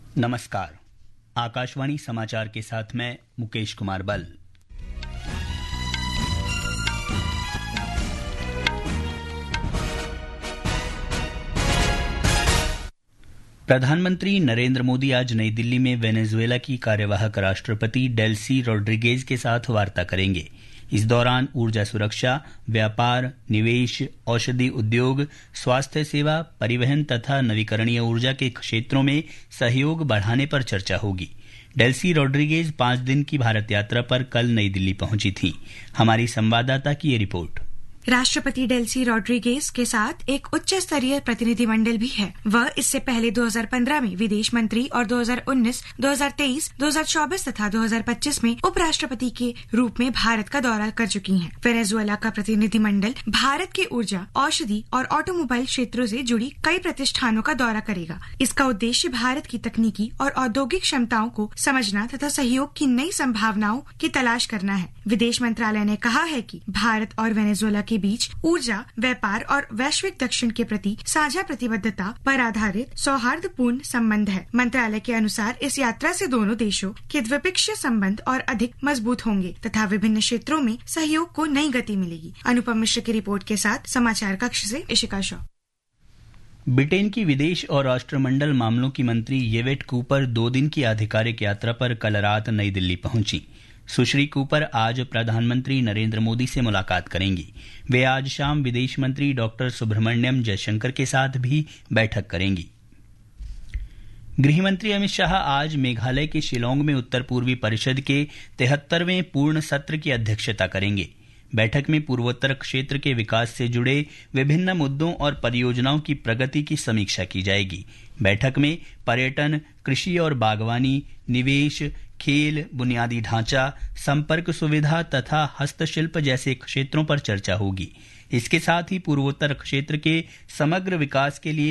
नमस्कार। आकाशवाणी समाचार के साथ मैं मुकेश कुमार बल। प्रधानमंत्री नरेंद्र मोदी आज नई दिल्ली में वेनेजुएला की कार्यवाहक राष्ट्रपति डेल्सी रोड्रिगेज के साथ वार्ता करेंगे। इस दौरान ऊर्जा सुरक्षा, व्यापार, निवेश, औषधि उद्योग, स्वास्थ्य सेवा, परिवहन तथा नवीकरणीय ऊर्जा के क्षेत्रों में सहयोग बढ़ाने पर चर्चा होगी। डेल्सी रोड्रिगेज 5 दिन की भारत यात्रा पर कल नई दिल्ली पहुंची थी। हमारी संवाददाता की ये रिपोर्ट। राष्ट्रपति डेल्सी रोड्रिगेज के साथ एक उच्च स्तरीय प्रतिनिधिमंडल भी है। वह इससे पहले 2015 में विदेश मंत्री और 2019, 2023, 2024 तथा 2025 में उपराष्ट्रपति के रूप में भारत का दौरा कर चुकी हैं। वेनेजुएला का प्रतिनिधिमंडल भारत के ऊर्जा, औषधि और ऑटोमोबाइल क्षेत्रों से जुड़ी कई प्रतिष्ठानों का दौरा करेगा। इसका उद्देश्य भारत की तकनीकी और औद्योगिक क्षमताओं को समझना तथा सहयोग की नई संभावनाओं की तलाश करना है। विदेश मंत्रालय ने कहा है कि भारत और वेनेजुएला के बीच ऊर्जा, व्यापार और वैश्विक दक्षिण के प्रति साझा प्रतिबद्धता पर आधारित सौहार्दपूर्ण संबंध है। मंत्रालय के अनुसार इस यात्रा से दोनों देशों के द्विपक्षीय संबंध और अधिक मजबूत होंगे तथा विभिन्न क्षेत्रों में सहयोग को नई गति मिलेगी। अनुपम मिश्र की रिपोर्ट के साथ समाचार कक्ष से इशिका शॉ। ब्रिटेन की विदेश और राष्ट्रमंडल मामलों की मंत्री येवेट कूपर 2 दिन की आधिकारिक यात्रा पर कल रात नई दिल्ली पहुंची। सुश्री कूपर आज प्रधानमंत्री नरेंद्र मोदी से मुलाकात करेंगी। वे आज शाम विदेश मंत्री डॉक्टर सुब्रमण्यम जयशंकर के साथ भी बैठक करेंगी। गृहमंत्री अमित शाह आज मेघालय के शिलोंग में उत्तर पूर्वी परिषद के 73वें पूर्ण सत्र की अध्यक्षता करेंगे। बैठक में पूर्वोत्तर क्षेत्र के विकास से जुड़े विभिन्न मुद्दों और परियोजनाओं की प्रगति की समीक्षा की जाएगी। बैठक में पर्यटन, कृषि और बागवानी, निवेश, खेल, बुनियादी ढांचा, संपर्क सुविधा तथा हस्तशिल्प जैसे क्षेत्रों पर चर्चा होगी। इसके साथ ही पूर्वोत्तर क्षेत्र के समग्र विकास के लिए